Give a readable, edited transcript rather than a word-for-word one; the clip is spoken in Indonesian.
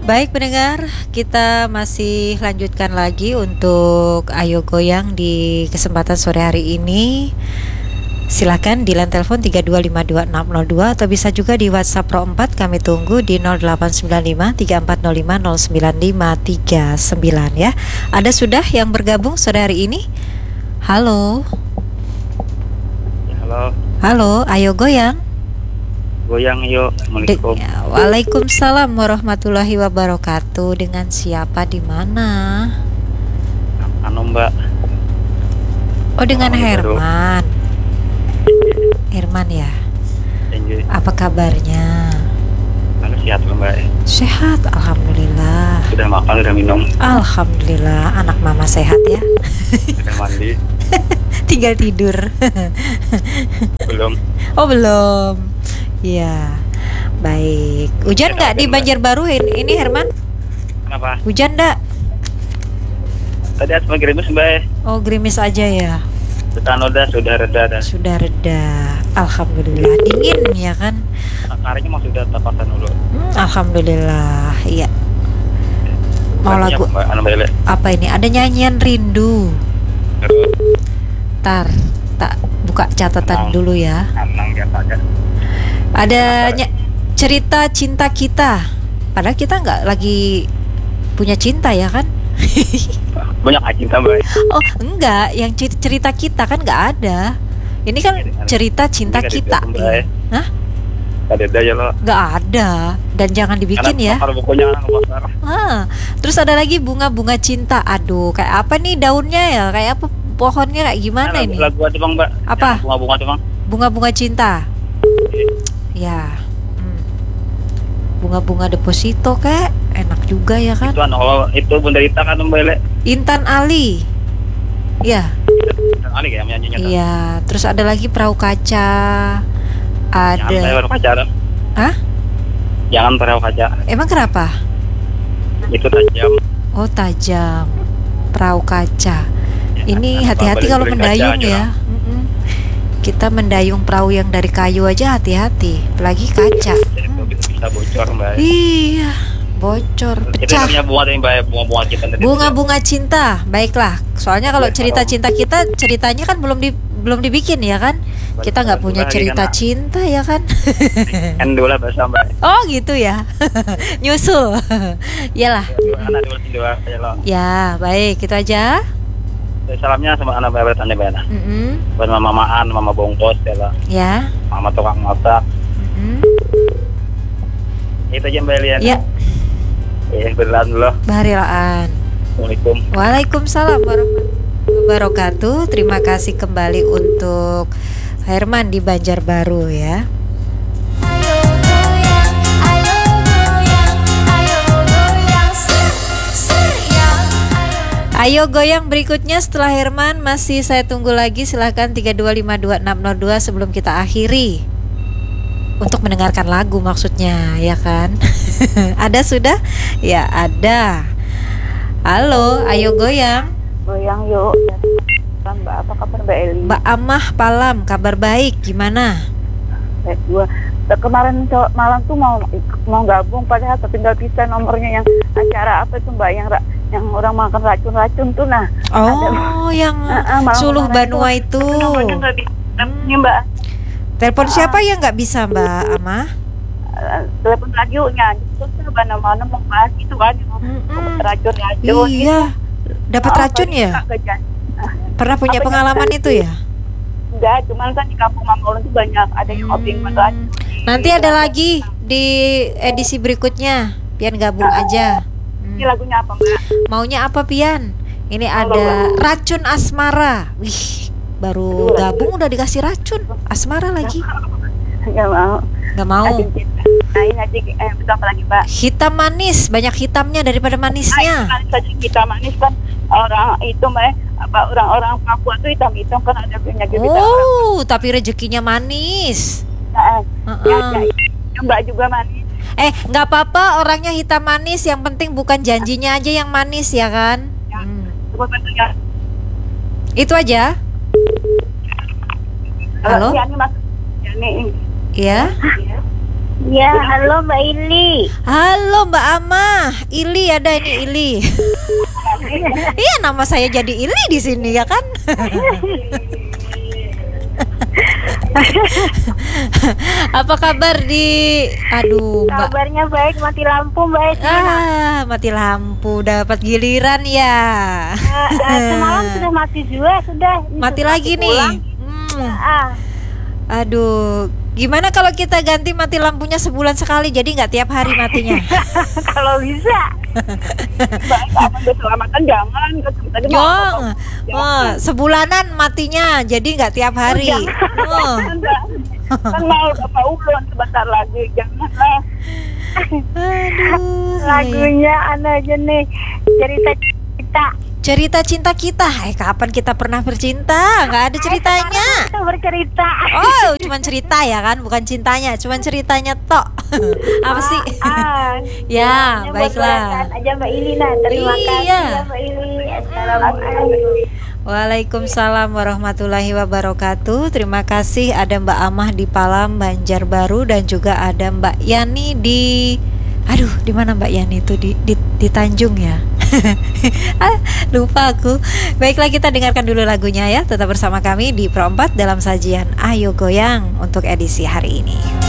Baik pendengar, kita masih lanjutkan lagi untuk Ayo Goyang di kesempatan sore hari ini. Silakan di line telepon 3252602 atau bisa juga di WhatsApp Pro 4. Kami tunggu di 0895 3405 09539 ya. Ada sudah yang bergabung sore hari ini? Halo. Halo, Halo, Ayo Goyang. goyang yuk. Assalamualaikum. Waalaikumsalam warahmatullahi wabarakatuh. Dengan siapa di mana? Mbak. Oh, dengan Baru. Herman. Herman ya. Enjoy. Apa kabarnya? Aku sehat loh Mbak. Sehat, alhamdulillah. Sudah makan, sudah minum, Alhamdulillah, anak mama sehat ya. sudah mandi. Tinggal tidur. Belum. Oh, belum. Ya, baik. Hujan nggak di Banjarbaru ini Herman? Kenapa? Hujan nggak? Tadi asma gerimis Mbak. Oh, gerimis aja ya. Sekarang sudah reda dan Sudah reda. Alhamdulillah. Dingin ya kan? akarnya mau sudah tapasan dulu. Alhamdulillah. Iya. Mau lagu Mbak, Mbak. apa ini? Ada nyanyian rindu. Terus Tak buka catatan dulu ya. Anang biasa aja. Ada cerita cinta kita. Padahal kita nggak lagi punya cinta ya kan? Banyak cinta Mbak. Oh enggak, yang cerita kita kan nggak ada. Ini kan cerita cinta Ini nggak kita. ada, Mbak. Hah? Ada ya lo. Nggak ada. Dan jangan dibikin ya. Kalau bukunya besar. Terus ada lagi bunga-bunga cinta. Aduh, kayak apa nih daunnya ya? Kayak apa pohonnya kayak gimana ini? Lagu aja Bang Mbak. Apa? Bunga-bunga tuh Bang. Bunga-bunga cinta. Ya. Bunga-bunga deposito kayak enak juga ya kan? Itu Bunda Rita kan Mbak Le. Intan Ali. Ya. Ali kayak menyanyinya. Iya, terus ada lagi perahu kaca. Jangan Ada. perahu kaca. Hah? Jangan perahu kaca. Emang kenapa? Itu tajam. Oh, tajam. Perahu kaca. Ya, Ini hati-hati kalau mendayung ya. Kita mendayung perahu yang dari kayu aja hati-hati, apalagi kaca. Itu bisa bocor Mbak. Iya, bocor, Itu pecah. namanya bunga tadi Mbak, bunga-bunga kita tadi. Bunga-bunga cinta, baiklah. Soalnya kalau cerita cinta kita ceritanya kan belum dibikin ya kan? Kita nggak punya cerita cinta ya kan? Endula bahasa Mbak. Oh gitu ya, nyusul. Iyalah. Anak dua ya lo. Ya baik, itu aja. Salamnya sama anak Mbak tanya Mbak. Buat mama Maan, mama Bongkos ya lo. Ya. Mama tukang masak. Itu aja Mbak Lian. Ya. Berlahan dulu. Baharilaan. Assalamualaikum. Waalaikumsalam warahmatullahi wabarakatuh. Terima kasih kembali untuk Herman di Banjarbaru ya. Ayo goyang berikutnya setelah Herman masih saya tunggu lagi. Silahkan 3252602 sebelum kita akhiri untuk mendengarkan lagu maksudnya ya kan. Ada sudah? Ya ada. Halo, ayo goyang. Goyang yuk. Mbak, apa kabar Mbak Eli? Mbak Amah Palam, kabar baik, gimana? Baik gua. Kemarin malam tuh mau gabung padahal tapi nggak bisa nomornya yang acara apa itu Mbak yang orang makan racun tuh nah. Oh, yang Suluh Banua itu. Nomornya nggak bisa Mbak. Telepon siapa yang nggak bisa Mbak Amah? Telepon radionya. Terus mana mau bahas itu kan racun. Iya. Dapat racun ya? Pernah punya pengalaman itu ya? Enggak, cuman kan di kampung Mama Ulun tuh banyak ada yang oping racun. Nanti ada lagi di edisi berikutnya. Pian gabung aja. Ini lagunya apa Mbak? Maunya apa Pian? Ini ada Racun Asmara. Wih, baru gabung udah dikasih racun Asmara lagi. Enggak mau. Nggak mau. Nah ini aja betul apa lagi Mbak? Hitam manis, banyak hitamnya daripada manisnya. Hitam manis kan orang itu Mbak, orang-orang Papua tuh hitam-hitam kan ada penyakit hitam. Oh, tapi rezekinya manis. Ya, Mbak juga manis. Nggak apa-apa orangnya hitam manis, yang penting bukan janjinya aja yang manis ya kan? Ya. Itu aja. Halo? Ini Mas. Ini. Iya. Ya, halo Mbak Ili. Halo Mbak Amah, Ili ada ini Ili. Iya, nama saya jadi Ili di sini ya kan? Apa kabar di? Aduh, Mbak. Kabarnya baik, mati lampu Mbak. Mati lampu, dapat giliran ya. Semalam sudah mati juga, sudah. Mati lagi nih. Aduh, gimana kalau kita ganti mati lampunya sebulan sekali, jadi nggak tiap hari matinya? Kalau bisa. Keselamatan jangan. Tadi sebulanan matinya, jadi nggak tiap hari. Kan mau Bapak Ulun sebentar lagi, janganlah. Aduh, Lagunya aja nih, cerita-cerita. Cerita cinta kita. Kapan kita pernah bercinta? Nggak ada ceritanya. Kita bercerita. Oh, cuman cerita ya kan, bukan cintanya, cuman ceritanya tok. Apa sih? Ya, baiklah. Aja Mbak Ili, terima kasih ya Mbak Ili. Assalamualaikum. Waalaikumsalam warahmatullahi wabarakatuh. Terima kasih, ada Mbak Amah di Palam, Banjarbaru, dan juga ada Mbak Yani di di mana Mbak Yani itu di Tanjung ya. Lupa aku. Baiklah, kita dengarkan dulu lagunya ya. Tetap bersama kami di Pro 4 dalam sajian Ayo Goyang untuk edisi hari ini.